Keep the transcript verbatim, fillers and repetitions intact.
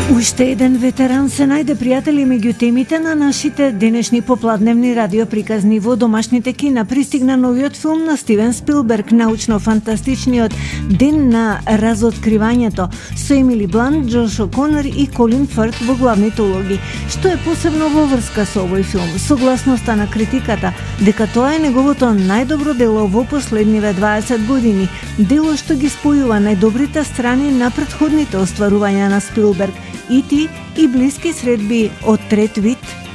Уште еден ветеран се најде, пријатели, меѓу темите на нашите денешни попладневни радиоприказни. Во домашните кина пристигна новиот филм на Стивен Спилберг, научно-фантастичниот Ден на разоткривањето, со Емили Блант, Джош О'Конер и Колин Фърт во главните улоги. Што е посебно во врска со овој филм? Согласноста на критиката дека тоа е неговото најдобро дело во последниве дваесет години, дело што ги спојува најдобрите страни на претходните остварувања на Спилберг, И Ти и блиски средби од трет вид.